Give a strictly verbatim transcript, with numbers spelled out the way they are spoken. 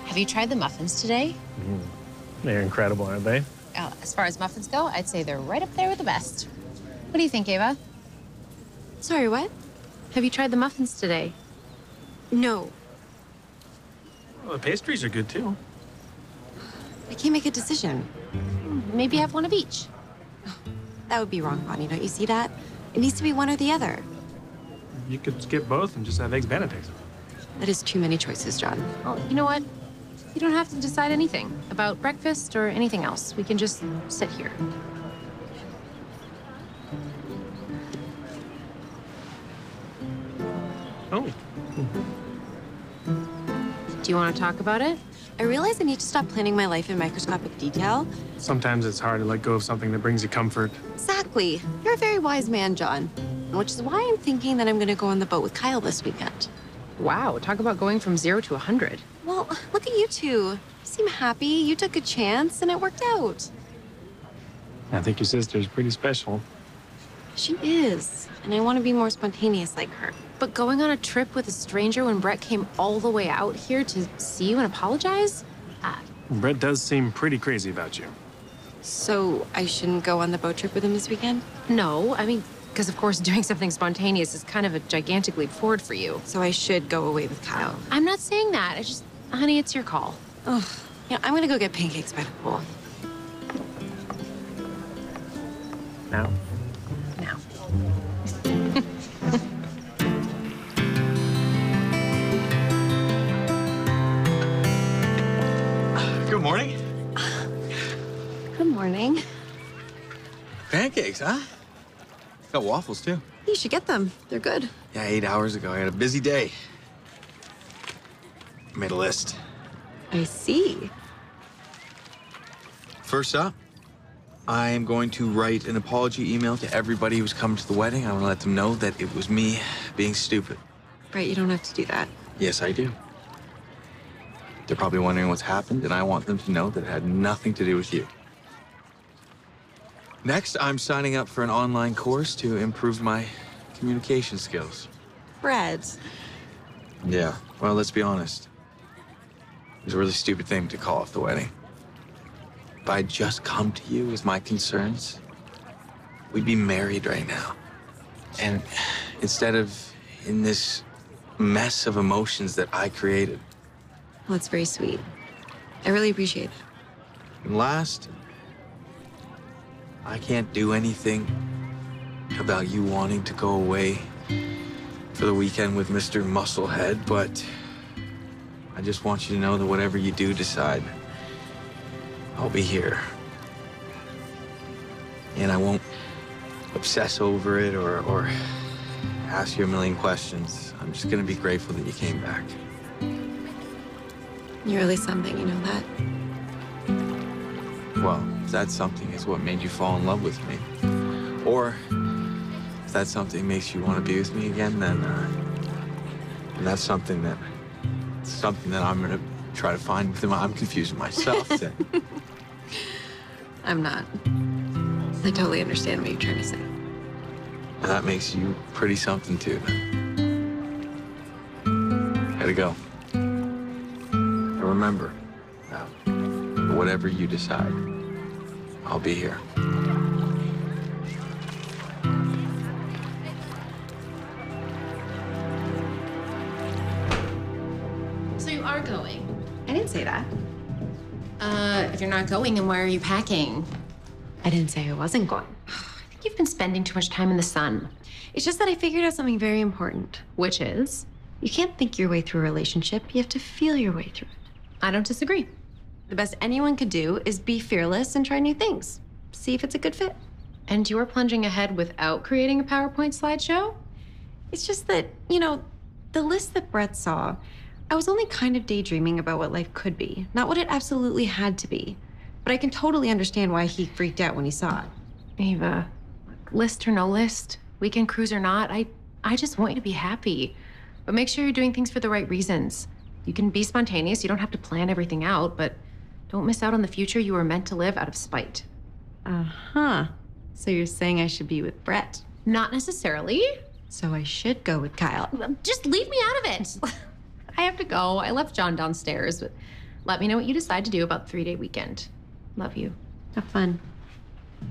Have you tried the muffins today? Mm. They're incredible, aren't they? Uh, as far as muffins go, I'd say they're right up there with the best. What do you think, Ava? Sorry, what? Have you tried the muffins today? No. Well, the pastries are good, too. I can't make a decision. Maybe have one of each. That would be wrong, Bonnie. Don't you see that? It needs to be one or the other. You could skip both and just have eggs Benedicts. That is too many choices, John. Well, you know what? You don't have to decide anything about breakfast or anything else. We can just sit here. Oh. Do you want to talk about it? I realize I need to stop planning my life in microscopic detail. Sometimes it's hard to let go of something that brings you comfort. Exactly. You're a very wise man, John. Which is why I'm thinking that I'm going to go on the boat with Kyle this weekend. Wow, talk about going from zero to a hundred. Well, look at you two. You seem happy. You took a chance, and it worked out. I think your sister's pretty special. She is, and I want to be more spontaneous like her. But going on a trip with a stranger when Brett came all the way out here to see you and apologize? Uh, Brett does seem pretty crazy about you. So I shouldn't go on the boat trip with him this weekend? no, I mean, because of course doing something spontaneous is kind of a gigantic leap forward for you. So I should go away with Kyle. I'm not saying that. I just, honey, it's your call. Ugh. Yeah, I'm gonna go get pancakes by the pool. Now? Now. Good morning. Good morning. Pancakes, huh? Got waffles, too. You should get them. They're good. Yeah, eight hours ago, I had a busy day. Made a list. I see. First up, I am going to write an apology email to everybody who's come to the wedding. I want to let them know that it was me being stupid. Right, you don't have to do that. Yes, I do. They're probably wondering what's happened, and I want them to know that it had nothing to do with you. Next, I'm signing up for an online course to improve my communication skills. Brett. Yeah, well, let's be honest. It was a really stupid thing to call off the wedding. If I'd just come to you with my concerns, we'd be married right now. And instead of in this mess of emotions that I created. Well, that's very sweet. I really appreciate it. And last, I can't do anything about you wanting to go away for the weekend with Mister Musclehead, but I just want you to know that whatever you do decide, I'll be here. And I won't obsess over it or, or ask you a million questions. I'm just gonna be grateful that you came back. You're really something, you know that? Well, if that something is what made you fall in love with me, or if that something makes you want to be with me again, then uh, that's something that something that I'm gonna try to find within my. I'm confusing myself. Then. I'm not. I totally understand what you're trying to say. And that makes you pretty something too. Then. Gotta go. And remember, uh, whatever you decide, I'll be here. So you are going? I didn't say that. Uh, if you're not going, then why are you packing? I didn't say I wasn't going. I think you've been spending too much time in the sun. It's just that I figured out something very important. Which is? You can't think your way through a relationship. You have to feel your way through it. I don't disagree. The best anyone could do is be fearless and try new things. See if it's a good fit. And you are plunging ahead without creating a PowerPoint slideshow? It's just that, you know, the list that Brett saw, I was only kind of daydreaming about what life could be, not what it absolutely had to be. But I can totally understand why he freaked out when he saw it. Ava, list or no list, weekend cruise or not, I, I just want you to be happy. But make sure you're doing things for the right reasons. You can be spontaneous, you don't have to plan everything out, but don't miss out on the future you were meant to live out of spite. Uh-huh. So you're saying I should be with Brett? Not necessarily. So I should go with Kyle. Just leave me out of it. I have to go. I left John downstairs, but Let me know what you decide to do about the three-day weekend. Love you. Have fun.